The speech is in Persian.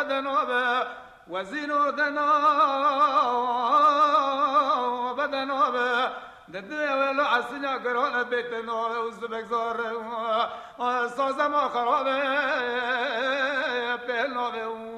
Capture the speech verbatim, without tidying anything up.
بدنابه وزینو دنا بدنابه دده ولو عسنیا گران بیت نو وزبک زار سازم خرابه پل نو